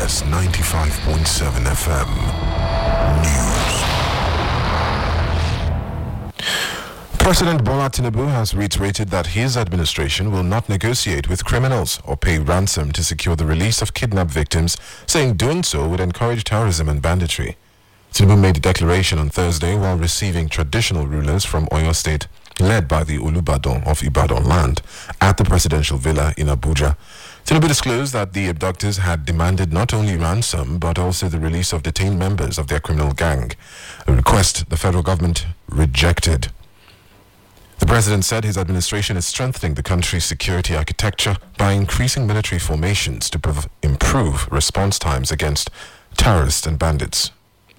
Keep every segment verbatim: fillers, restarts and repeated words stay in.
S ninety-five point seven F M. News. President Bola Tinubu has reiterated that his administration will not negotiate with criminals or pay ransom to secure the release of kidnapped victims, saying doing so would encourage terrorism and banditry. Tinubu made a declaration on Thursday while receiving traditional rulers from Oyo State, led by the Olubadan of Ibadan land, at the presidential villa in Abuja. Tinubu disclosed that the abductors had demanded not only ransom, but also the release of detained members of their criminal gang, a request the federal government rejected. The president said his administration is strengthening the country's security architecture by increasing military formations to prov- improve response times against terrorists and bandits.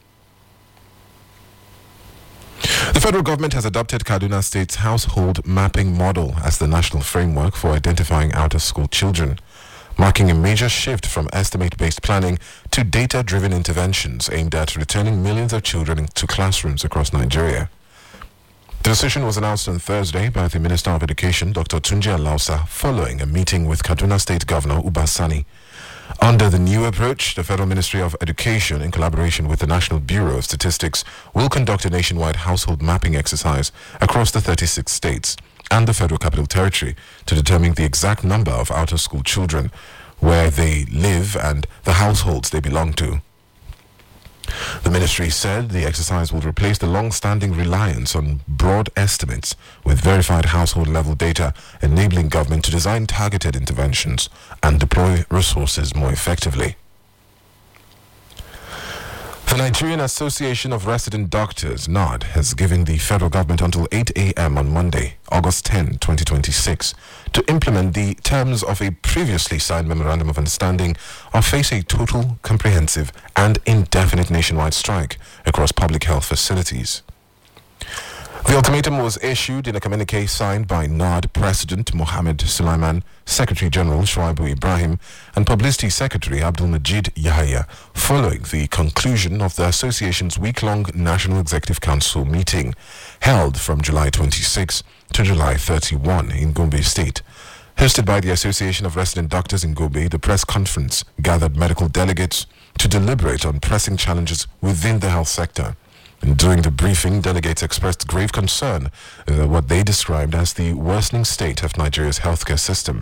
The federal government has adopted Kaduna State's household mapping model as the national framework for identifying out-of-school children, marking a major shift from estimate-based planning to data-driven interventions aimed at returning millions of children to classrooms across Nigeria. The decision was announced on Thursday by the Minister of Education, Doctor Tunji Alausa, following a meeting with Kaduna State Governor Uba Sani. Under the new approach, the Federal Ministry of Education, in collaboration with the National Bureau of Statistics, will conduct a nationwide household mapping exercise across the thirty-six states and the Federal Capital Territory to determine the exact number of out-of-school children, where they live, and the households they belong to. The ministry said the exercise will replace the long-standing reliance on broad estimates with verified household-level data, enabling government to design targeted interventions and deploy resources more effectively. The Nigerian Association of Resident Doctors, N A D, has given the federal government until eight a.m. on Monday, August tenth, twenty twenty-six, to implement the terms of a previously signed Memorandum of Understanding or face a total, comprehensive, and indefinite nationwide strike across public health facilities. The ultimatum was issued in a communique signed by N A D President Mohammed Sulaiman, Secretary General Shuaibu Ibrahim, and Publicity Secretary Abdul Majid Yahya, following the conclusion of the association's week-long National Executive Council meeting, held from July twenty-sixth to July thirty-first in Gombe State. Hosted by the Association of Resident Doctors in Gombe, the press conference gathered medical delegates to deliberate on pressing challenges within the health sector. And during the briefing, delegates expressed grave concern at what they described as the worsening state of Nigeria's healthcare system.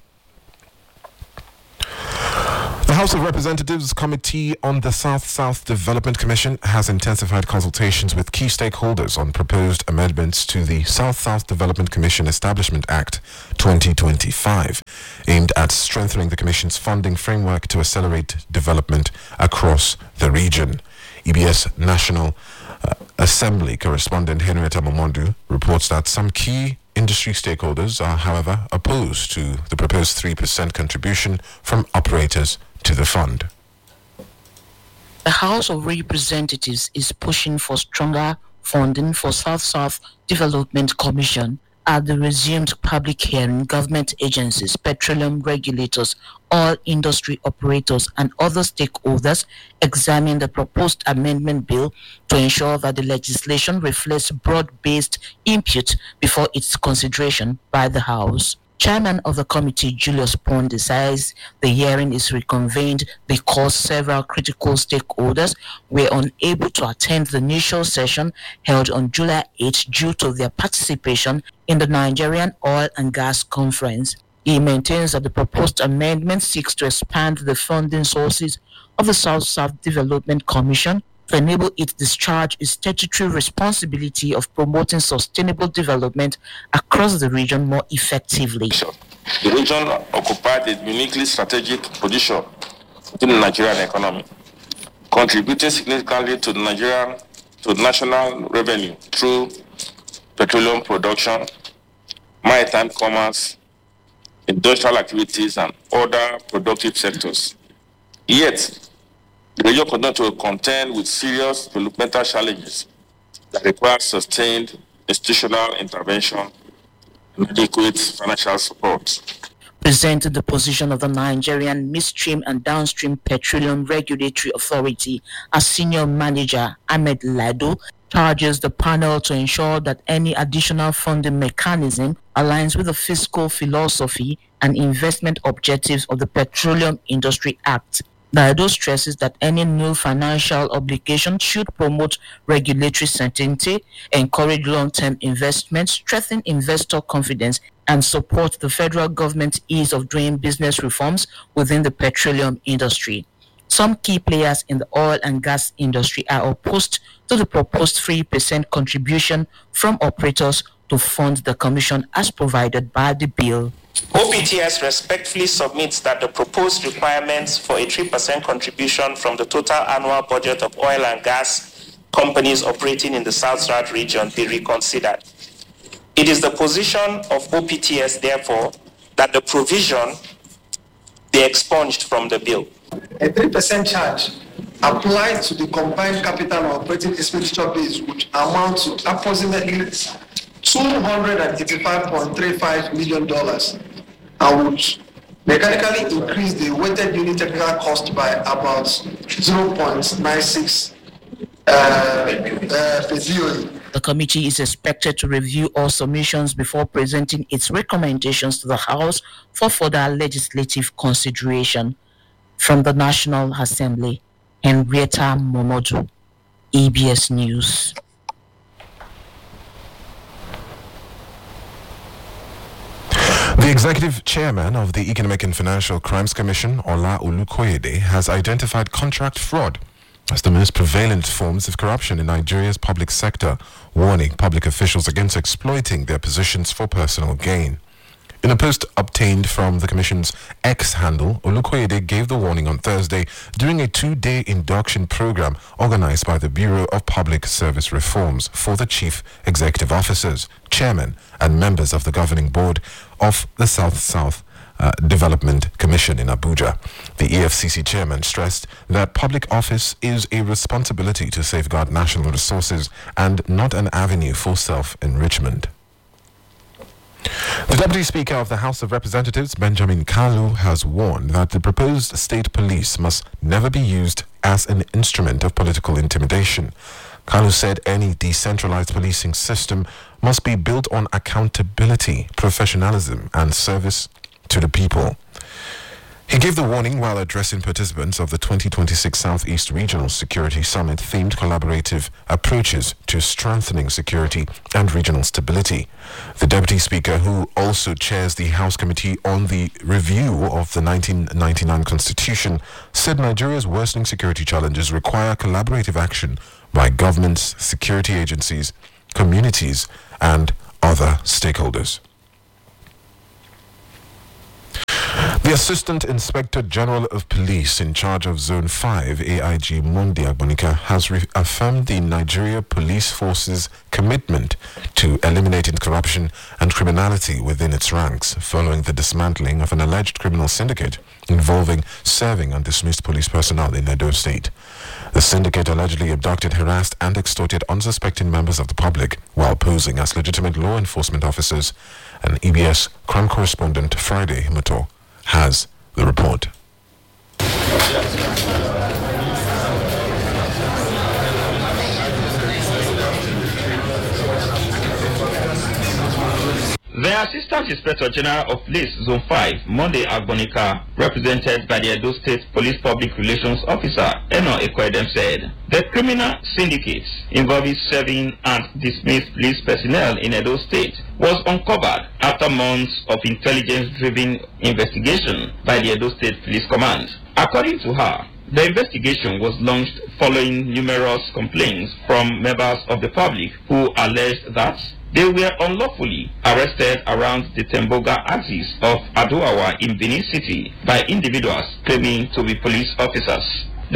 The House of Representatives Committee on the South-South Development Commission has intensified consultations with key stakeholders on proposed amendments to the South-South Development Commission Establishment Act twenty twenty-five, aimed at strengthening the Commission's funding framework to accelerate development across the region. E B S National uh, Assembly correspondent Henrietta Momondu reports that some key industry stakeholders are, however, opposed to the proposed three percent contribution from operators to the fund. The House of Representatives is pushing for stronger funding for South-South Development Commission. At the resumed public hearing, government agencies, petroleum regulators, oil industry operators, and other stakeholders examined the proposed amendment bill to ensure that the legislation reflects broad-based input before its consideration by the House. Chairman of the committee, Julius Ponde, says the hearing is reconvened because several critical stakeholders were unable to attend the initial session held on July eighth due to their participation in the Nigerian Oil and Gas Conference. He maintains that the proposed amendment seeks to expand the funding sources of the South-South Development Commission to enable it to discharge its statutory responsibility of promoting sustainable development across the region more effectively. The region occupied a uniquely strategic position in the Nigerian economy, contributing significantly to the Nigerian to the national revenue through petroleum production, maritime commerce, industrial activities, and other productive sectors. Yet, the region continues to contend with serious developmental challenges that require sustained institutional intervention and adequate financial support. Presented the position of the Nigerian Midstream and Downstream Petroleum Regulatory Authority as Senior Manager Ahmed Lado charges the panel to ensure that any additional funding mechanism aligns with the fiscal philosophy and investment objectives of the Petroleum Industry Act. The Edo stresses that any new financial obligation should promote regulatory certainty, encourage long-term investment, strengthen investor confidence, and support the federal government's ease of doing business reforms within the petroleum industry. Some key players in the oil and gas industry are opposed to the proposed three percent contribution from operators to fund the commission as provided by the bill. O P T S respectfully submits that the proposed requirements for a three percent contribution from the total annual budget of oil and gas companies operating in the South-South region be reconsidered. It is the position of O P T S, therefore, that the provision be expunged from the bill. A three percent charge applied to the combined capital and operating expenditure base would amount to approximately two hundred eighty-five point three five million dollars and would mechanically increase the weighted unit technical cost by about zero point nine six uh, uh, per D O E. The committee is expected to review all submissions before presenting its recommendations to the House for further legislative consideration. From the National Assembly, Henrietta Momodu, E B S News. The executive chairman of the Economic and Financial Crimes Commission, Ola Olukoyede, has identified contract fraud as the most prevalent forms of corruption in Nigeria's public sector, warning public officials against exploiting their positions for personal gain. In a post obtained from the Commission's X handle, Olukoyede gave the warning on Thursday during a two-day induction program organized by the Bureau of Public Service Reforms for the chief executive officers, chairman, and members of the governing board of the South-South uh, Development Commission in Abuja. The E F C C chairman stressed that public office is a responsibility to safeguard national resources and not an avenue for self-enrichment. The Deputy Speaker of the House of Representatives, Benjamin Kalu, has warned that the proposed state police must never be used as an instrument of political intimidation. Kalu said any decentralized policing system must be built on accountability, professionalism, and service to the people. He gave the warning while addressing participants of the twenty twenty-six Southeast Regional Security Summit themed collaborative approaches to strengthening security and regional stability. The Deputy Speaker, who also chairs the House Committee on the Review of the nineteen ninety-nine Constitution, said Nigeria's worsening security challenges require collaborative action by governments, security agencies, communities, and other stakeholders. The Assistant Inspector General of Police in charge of Zone five, A I G Monday Agbonika, has reaffirmed the Nigeria Police Force's commitment to eliminating corruption and criminality within its ranks following the dismantling of an alleged criminal syndicate involving serving and dismissed police personnel in Edo State. The syndicate allegedly abducted, harassed, and extorted unsuspecting members of the public while posing as legitimate law enforcement officers. An E B S crime correspondent, Friday Himoto, has the report. The Assistant Inspector General of Police Zone five, Monday Agbonika, represented by the Edo State Police Public Relations Officer Eno Ekwedem, said the criminal syndicates involving serving and dismissed police personnel in Edo State was uncovered after months of intelligence-driven investigation by the Edo State Police Command. According to her, the investigation was launched following numerous complaints from members of the public who alleged that they were unlawfully arrested around the Temboga axis of Adoawa in Benin City by individuals claiming to be police officers.